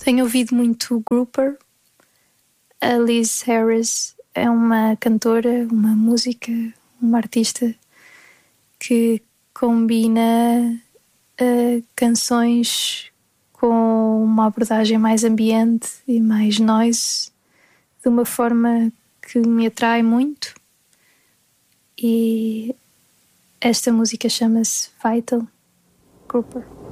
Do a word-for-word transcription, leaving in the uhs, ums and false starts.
Tenho ouvido muito Grouper. A Liz Harris é uma cantora, uma música, uma artista que combina uh, canções com uma abordagem mais ambiente e mais noise, de uma forma que me atrai muito. E esta música chama-se Vital, Grouper.